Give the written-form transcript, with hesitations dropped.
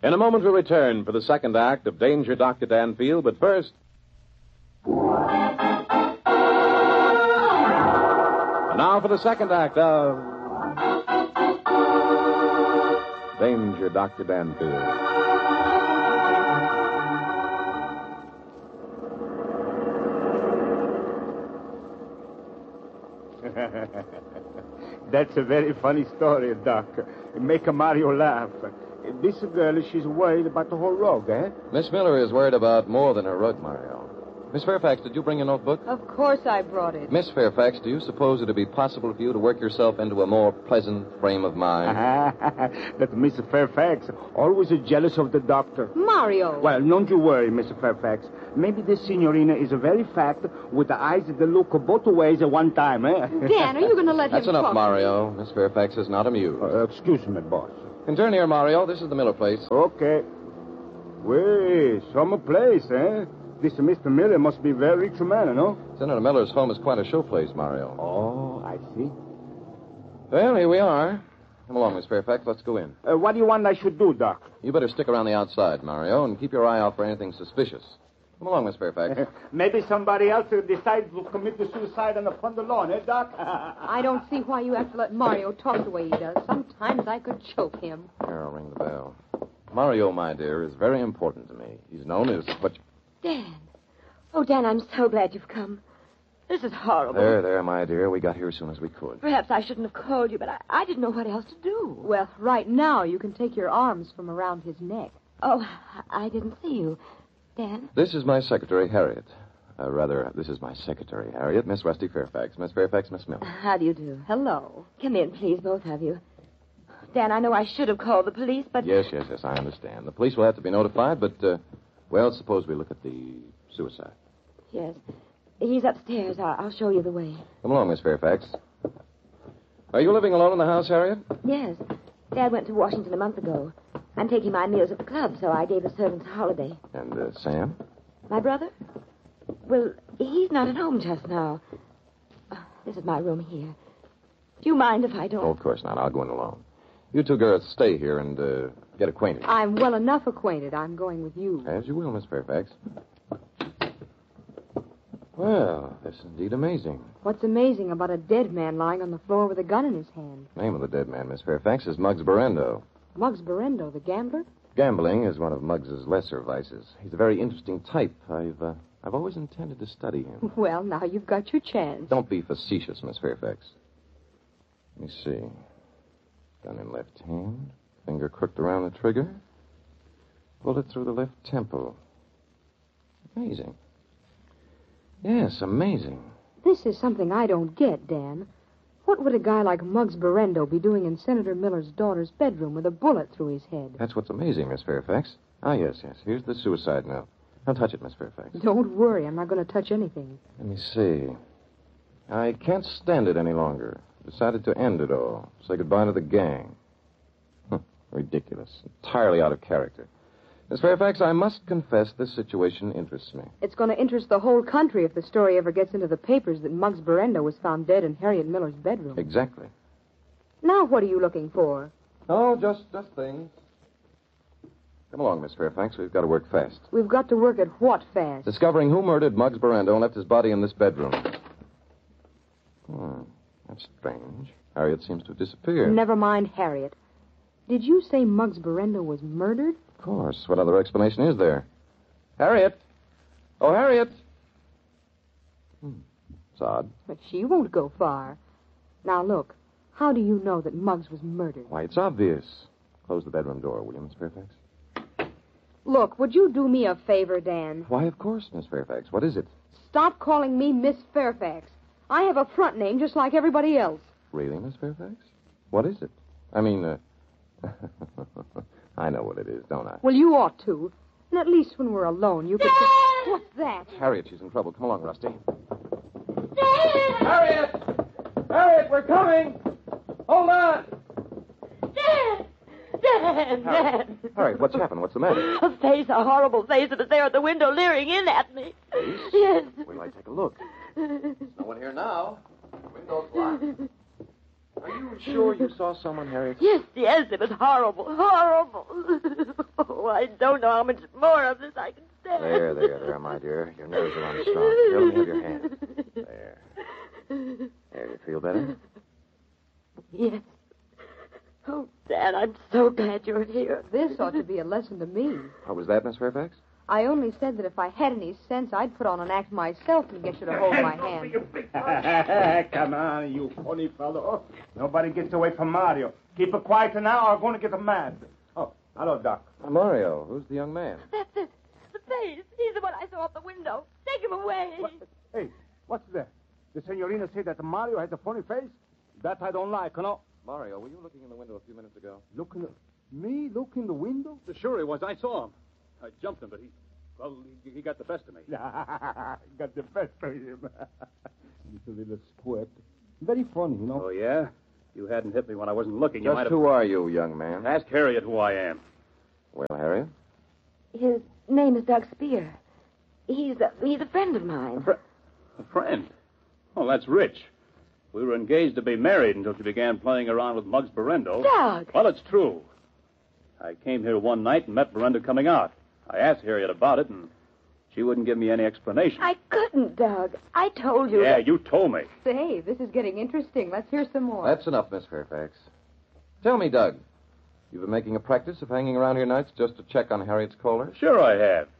In a moment, we'll return for the second act of Danger, Dr. Danfield, but first... And now for the second act of... Danger, Dr. Danfield. That's a very funny story, Doc. Make Mario laugh. This girl, she's worried about the whole rug, eh? Miss Miller is worried about more than her rug, Mario. Miss Fairfax, did you bring your notebook? Of course I brought it. Miss Fairfax, do you suppose it would be possible for you to work yourself into a more pleasant frame of mind? That Miss Fairfax always jealous of the doctor. Mario! Well, don't you worry, Miss Fairfax. Maybe this signorina is very fat with the eyes that look both ways at one time, eh? Dan, are you going to let That's him enough, talk? Mario. Miss Fairfax is not amused. Excuse me, boss. And turn here, Mario. This is the Miller place. Okay. Well, some place, eh? This Mr. Miller must be very rich man, no? Senator Miller's home is quite a showplace, Mario. Oh, I see. Well, here we are. Come along, Miss Fairfax. Let's go in. What do you want I should do, Doc? You better stick around the outside, Mario, and keep your eye out for anything suspicious. Come along, Miss Fairfax. Maybe somebody else decides to commit the suicide on the lawn, eh, Doc? I don't see why you have to let Mario talk the way he does. Sometimes I could choke him. Here, I'll ring the bell. Mario, my dear, is very important to me. He's known as what... Dan. Oh, Dan, I'm so glad you've come. This is horrible. There, my dear. We got here as soon as we could. Perhaps I shouldn't have called you, but I didn't know what else to do. Well, right now you can take your arms from around his neck. Oh, I didn't see you. Dan? This is my secretary, Harriet. This is my secretary, Harriet, Miss Rusty Fairfax. Miss Fairfax, Miss Miller. How do you do? Hello. Come in, please, both of you. Dan, I know I should have called the police, but... Yes, I understand. The police will have to be notified, but, suppose we look at the suicide. Yes. He's upstairs. I'll show you the way. Come along, Miss Fairfax. Are you living alone in the house, Harriet? Yes. Dad went to Washington a month ago. I'm taking my meals at the club, so I gave the servants a holiday. And, Sam? My brother? Well, he's not at home just now. This is my room here. Do you mind if I don't... Oh, of course not. I'll go in alone. You two girls stay here and, get acquainted. I'm well enough acquainted. I'm going with you. As you will, Miss Fairfax. Well, that's indeed amazing. What's amazing about a dead man lying on the floor with a gun in his hand? The name of the dead man, Miss Fairfax, is Muggs Berendo. Muggs Berendo, the gambler? Gambling is one of Muggs's lesser vices. He's a very interesting type. I've always intended to study him. Well, now you've got your chance. Don't be facetious, Miss Fairfax. Let me see. Gun in left hand, finger crooked around the trigger, bullet through the left temple. Amazing. Yes, amazing. This is something I don't get, Dan. What would a guy like Muggs Berendo be doing in Senator Miller's daughter's bedroom with a bullet through his head? That's what's amazing, Miss Fairfax. Ah, yes. Here's the suicide note. Don't touch it, Miss Fairfax. Don't worry. I'm not going to touch anything. Let me see. I can't stand it any longer. Decided to end it all. Say goodbye to the gang. Ridiculous. Entirely out of character. Miss Fairfax, I must confess this situation interests me. It's going to interest the whole country if the story ever gets into the papers that Muggs Berendo was found dead in Harriet Miller's bedroom. Exactly. Now what are you looking for? Oh, just things. Come along, Miss Fairfax. We've got to work fast. We've got to work at what fast? Discovering who murdered Muggs Berendo and left his body in this bedroom. That's strange. Harriet seems to have disappeared. Never mind Harriet. Did you say Muggs Berendo was murdered? Of course. What other explanation is there? Harriet! Oh, Harriet! It's odd. But she won't go far. Now, look. How do you know that Muggs was murdered? Why, it's obvious. Close the bedroom door, will you, Miss Fairfax? Look, would you do me a favor, Dan? Why, of course, Miss Fairfax. What is it? Stop calling me Miss Fairfax. I have a front name just like everybody else. Really, Miss Fairfax? What is it? I mean, I know what it is, don't I? Well, you ought to. And at least when we're alone, you could... What's that? Harriet, she's in trouble. Come along, Rusty. Dad! Harriet! Harriet, we're coming! Hold on! Dad! Dad! Harriet, what's happened? What's the matter? A face, a horrible face that was there at the window leering in at me. Face? Yes. Wait till I take a look. There's no one here now. The window's locked. Are you sure you saw someone, Harriet? Yes, it was horrible, horrible. Oh, Oh, I don't know how much more of this I can stand. There, my dear. Your nerves are unstrung. Here, let me have your hand. There. There, you feel better? Yes. Oh, Dan, I'm so glad you're here. This ought to be a lesson to me. What was that, Miss Fairfax? I only said that if I had any sense, I'd put on an act myself and get you to hold my hand. Come on, you funny fellow. Nobody gets away from Mario. Keep it quiet now or I'm going to get mad. Oh, hello, Doc. Mario, who's the young man? That's it. The face. He's the one I saw out the window. Take him away. What? Hey, what's that? The senorina said that Mario has a funny face? That I don't like, no? Mario, were you looking in the window a few minutes ago? Me look in the window? Sure he was. I saw him. I jumped him, but he got the best of me. Got the best of him. He's a little squirt. Very funny, you know. Oh, yeah? You hadn't hit me when I wasn't looking. You might Just have... who are you, young man? Ask Harriet who I am. Well, Harriet? His name is Doug Spear. He's a friend of mine. A friend? Oh, that's rich. We were engaged to be married until she began playing around with Muggs Berendo. Doug! Well, it's true. I came here one night and met Berendo coming out. I asked Harriet about it, and she wouldn't give me any explanation. I couldn't, Doug. I told you. Yeah, that... you told me. Say, this is getting interesting. Let's hear some more. That's enough, Miss Fairfax. Tell me, Doug, you've been making a practice of hanging around here nights just to check on Harriet's caller? Sure I have.